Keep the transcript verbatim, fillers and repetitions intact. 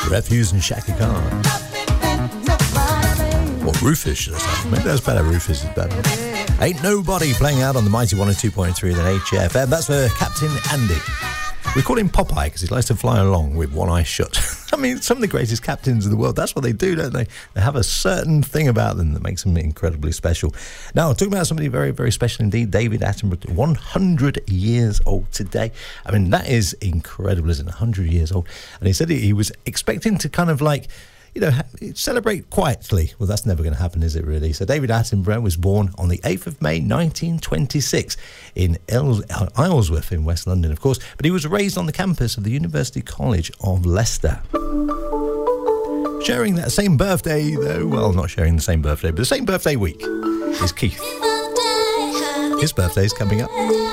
Refuse and Shaka Khan. Or Rufus, should I say. Maybe that's better. Rufus is better. Ain't Nobody playing out on the mighty one oh two point three at H F M. That's for Captain Andy. We call him Popeye because he likes to fly along with one eye shut. I mean, some of the greatest captains in the world, that's what they do, don't they? They have a certain thing about them that makes them incredibly special. Now, talking about somebody very, very special indeed, David Attenborough, one hundred years old today. I mean, that is incredible, isn't it? one hundred years old. And he said he was expecting to kind of like, you know, celebrate quietly. Well, that's never going to happen, is it, really? So David Attenborough was born on the eighth of May, nineteen twenty-six in Isleworth in West London, of course. But he was raised on the campus of the University College of Leicester. Sharing that same birthday, though, well, not sharing the same birthday, but the same birthday week is Keith. His birthday's coming up.